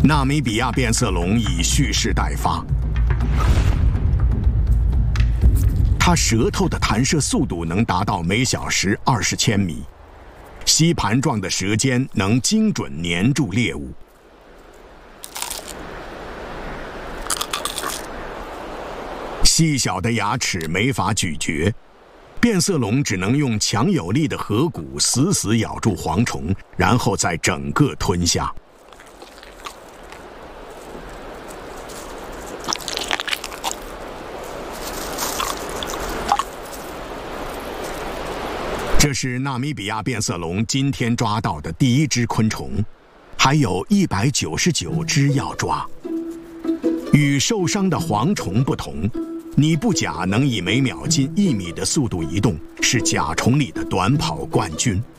纳米比亚变色龙已蓄势待发，它舌头的弹射速度能达到每小时20千米，吸盘状的舌尖能精准粘住猎物。细小的牙齿没法咀嚼，变色龙只能用强有力的颌骨死死咬住蝗虫，然后再整个吞下。这是纳米比亚变色龙今天抓到的第1只昆虫，还有199只要抓。与受伤的蝗虫不同，拟步甲能以每秒近1米的速度移动，是甲虫里的短跑冠军。